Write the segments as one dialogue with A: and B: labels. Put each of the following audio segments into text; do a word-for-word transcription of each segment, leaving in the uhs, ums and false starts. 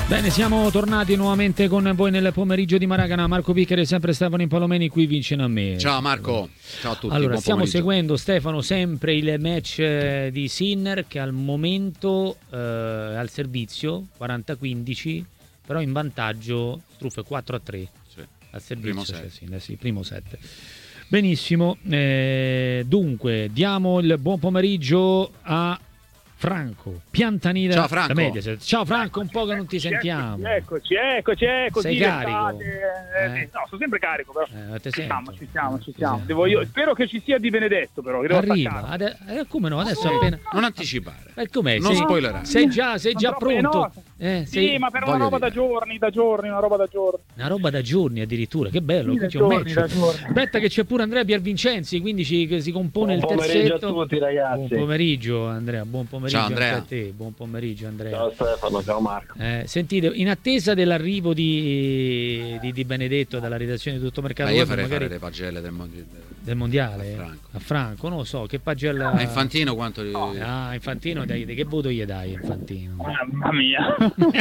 A: Bene, siamo tornati nuovamente con voi nel pomeriggio di Maracana. Marco Piccari e sempre Stefano Impalomeni qui vicino a me.
B: Ciao Marco, ciao a tutti.
A: Allora,
B: buon
A: stiamo
B: pomeriggio.
A: seguendo, Stefano, sempre il match eh, di Sinner che al momento eh, è al servizio quaranta quindici, però in vantaggio Struff quattro a tre.
B: Sì.
A: Al servizio,
B: Primo
A: cioè,
B: set.
A: sì, sì, primo set. Benissimo, eh, dunque diamo il buon pomeriggio a Franco Piantanida.
B: Ciao, Franco.
A: da Mediaset. Ciao Franco, un po' che non ti sentiamo.
C: Eccoci, eccoci, eccoci.
A: Sei carico?
C: Eh,
A: Eh?
C: No, sono sempre carico, però.
A: Eh, te
C: ci
A: sento.
C: siamo, ci siamo, ci
A: Ti
C: siamo.
A: sento.
C: Devo io, spero che ci sia Di Benedetto, però. Che devo
A: Arriva,
C: attaccare.
A: ade- eh, come no? Adesso appena.
B: Non anticipare.
A: Eh, com'è?
B: Non
A: sei,
B: spoilerare.
A: sei già, sei
C: Sono
A: già
C: troppe
A: pronto?
C: note.
A: Eh,
C: Sì,
A: sei-
C: ma per una
B: voglio
C: roba
B: dire.
C: da giorni, da giorni, una roba da giorni.
A: Una roba da giorni addirittura, che bello.
C: Sì,
A: Qui
C: da
A: c'è un
C: giorni,
A: match.
C: da giorni.
A: Aspetta che c'è pure Andrea Piervincenzi, quindi ci, si compone
D: Buon
A: il
D: pomeriggio
A: terzetto.
D: a tutti, ragazzi.
A: Buon pomeriggio Andrea, buon pomeriggio
B: Ciao, Andrea.
A: anche a te, buon pomeriggio Andrea.
D: Ciao Stefano, ciao Marco.
A: Eh, sentite, in attesa dell'arrivo di, di, di Benedetto dalla redazione di Tutto Mercato
B: Ma io
A: Web,
B: farei
A: magari
B: fare le pagelle del mondo.
A: del mondiale
B: a Franco.
A: a Franco, non lo so, che pagella.
B: A Infantino quanto gli-
A: Ah, Infantino, dai, che voto gli dai Infantino?
C: Mamma mia.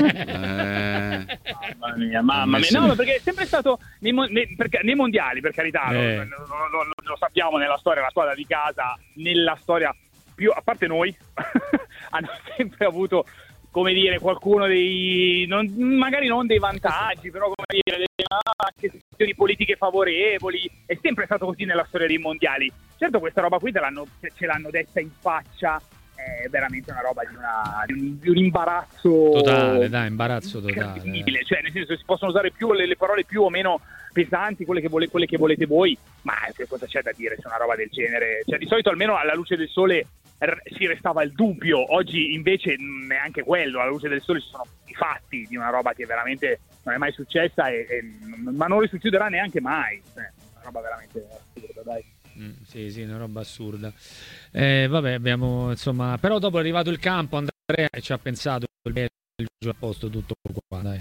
B: Eh,
C: Mamma mia, mamma mia. No, ma perché è sempre stato nei, mo- nei- perché- nei mondiali, per carità, lo-
A: Eh.
C: lo, lo- lo- lo sappiamo nella storia, la squadra di casa, nella storia più, a parte noi, hanno sempre avuto, come dire, qualcuno dei, non- magari non dei vantaggi, però come dire, delle, anche situazioni politiche favorevoli. È sempre stato così nella storia dei mondiali. Certo, questa roba qui te l'hanno, ce l'hanno detta in faccia. È veramente una roba di, una, di, un, di un imbarazzo
A: Totale, dai, imbarazzo totale.
C: incredibile. Cioè, nel senso, si possono usare più le, le parole più o meno pesanti, quelle che, vole, quelle che volete voi, ma che cosa c'è da dire su una roba del genere? Cioè, di solito almeno alla luce del sole r- si restava il dubbio, oggi invece neanche quello, alla luce del sole ci sono i fatti di una roba che veramente non è mai successa, e, e, ma non risuccederà neanche mai. Cioè, una roba veramente assurda, dai.
A: Mm, sì, sì, una roba assurda. Eh, vabbè, abbiamo insomma, però dopo è arrivato il campo, Andrea e ci ha pensato il Belgio a posto tutto qua, dai.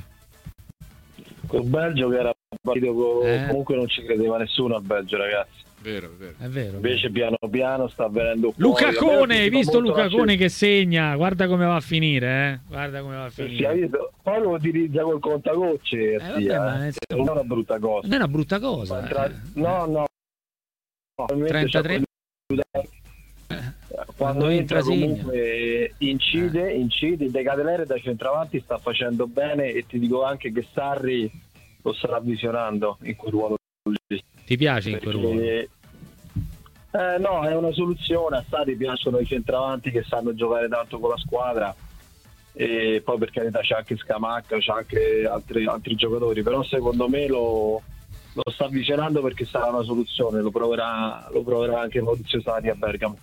D: Col Belgio che era partito co-
A: Eh.
D: comunque non ci credeva nessuno al Belgio, ragazzi.
B: vero, vero.
A: È vero.
D: Invece piano piano sta venendo fuori.
A: Lucacone, hai
D: A me è
A: visto
D: molto la
A: Lucacone
D: scelta.
A: che segna? Guarda come va a finire, eh? Guarda come va a
D: Sì, hai
A: finire.
D: visto? Poi lo utilizza col contagocce,
A: Eh,
D: sì,
A: vabbè,
D: eh.
A: ma nel senso-
D: non è una brutta cosa.
A: Non è una brutta cosa.
D: Ma tra-
A: eh.
D: No, no. no probabilmente
A: trentatré.
D: c'è
A: Quando
D: quando
A: entra
D: entra
A: segna.
D: comunque incide, incide, De Cadelere da centravanti sta facendo bene, e ti dico anche che Sarri lo starà visionando in quel ruolo lì.
A: Ti piace in quel ruolo?
D: Perché- eh, no, è una soluzione. A Sarri piacciono i centravanti che sanno giocare tanto con la squadra, e poi per carità c'è anche Scamacca, c'è anche altri, altri giocatori, però secondo me lo, lo sta avvicinando perché sarà una soluzione, lo proverà, lo proverà anche Maurizio Sarri a Bergamo.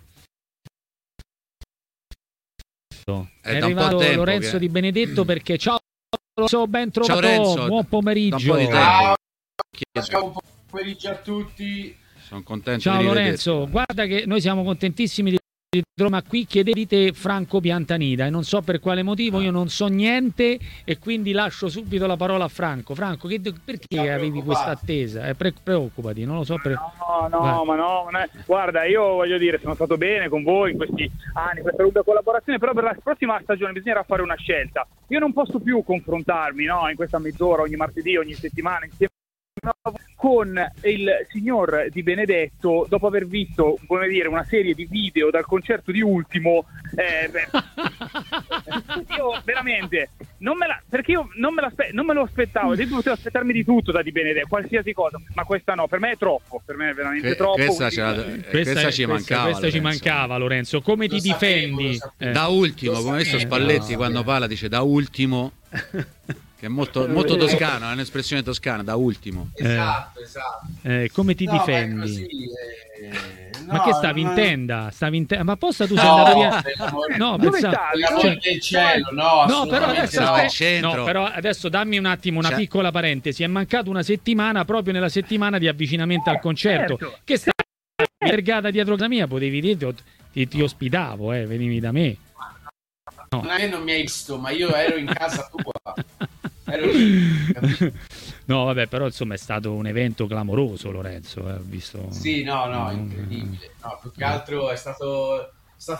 A: È,
B: È da un po'
A: arrivato
B: tempo
A: Lorenzo
B: che-
A: Di Benedetto perché ciao Lorenzo, ben trovato,
B: Renzo,
A: buon pomeriggio.
B: da un po' di
E: Ciao,
B: tempo.
E: ciao, buon pomeriggio a tutti.
B: Sono contento
A: Ciao
B: di
A: Lorenzo,
B: rivederti.
A: guarda che noi siamo contentissimi di di Roma qui, chiedete Franco Piantanida e non so per quale motivo, io non so niente e quindi lascio subito la parola a Franco. Franco, che, perché
E: Non
A: avevi
E: preoccupati.
A: questa attesa? Eh, pre- preoccupati, non lo so per...
C: No, no,
A: Vai.
C: ma no, non è- guarda, io voglio dire, sono stato bene con voi in questi anni, questa lunga collaborazione, però per la prossima stagione bisognerà fare una scelta. Io non posso più confrontarmi, no, in questa mezz'ora, ogni martedì, ogni settimana, insieme con il signor Di Benedetto, dopo aver visto, come dire, una serie di video dal concerto di Ultimo. eh, beh, io veramente non me la, perché io non me, l'aspe- non me lo aspettavo, io potevo aspettarmi di tutto da Di Benedetto, qualsiasi cosa, ma questa no, per me è troppo, per me è veramente
B: Que-
C: troppo.
B: questa,
C: quindi-
B: ce la- eh, questa ci mancava.
A: questa ci
B: Lorenzo.
A: mancava Lorenzo. Come
E: Lo
A: ti
E: sapevo,
A: difendi?
E: lo sapevo.
A: Eh.
B: Da ultimo,
E: Lo
B: come hai visto
E: sapevo,
B: Spalletti
A: no.
B: quando parla dice da ultimo, che è molto, molto toscano, è un'espressione toscana, da ultimo.
E: Esatto, esatto.
A: Eh, come ti
E: No, ma è
A: difendi?
E: così, eh,
A: Ma
E: no,
A: che stavi
E: non-
A: in tenda? Stavi in te- ma apposta tu sei
E: No,
A: andato via?
E: per l'amore-
A: No,
C: Dove
A: pensavo-
C: stavi?
E: per l'amore
A: cioè-
E: del cielo, no,
A: No, però
E: assolutamente
A: adesso,
B: no,
A: aspetta-
B: al centro.
A: no, però adesso dammi un attimo una
B: Cioè-
A: piccola parentesi. È mancato una settimana, proprio nella settimana di avvicinamento al concerto.
C: certo.
A: Che stai vergata dietro la mia, potevi dire, ti, ti, ti ospitavo, eh, venivi da me.
E: Non è che non mi hai visto, ma io ero in casa tua. Ero lì, capito?
A: No, vabbè, però insomma è stato un evento clamoroso, Lorenzo. Eh, ho visto.
E: Sì, no, no,
A: Mm.
E: incredibile. No, più che altro è stato